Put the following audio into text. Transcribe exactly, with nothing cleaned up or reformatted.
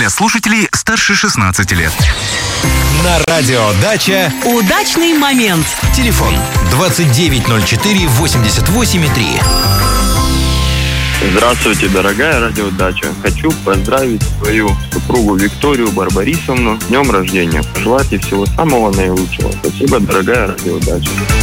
для слушателей старше шестнадцати лет. На радио «Дача» удачный момент. Телефон двадцать девять ноль четыре восемьдесят восемь три. Здравствуйте, дорогая радиодача. Хочу поздравить свою супругу Викторию Барбарисовну с днем рождения. Пожелать ей всего самого наилучшего. Спасибо, дорогая радиодача.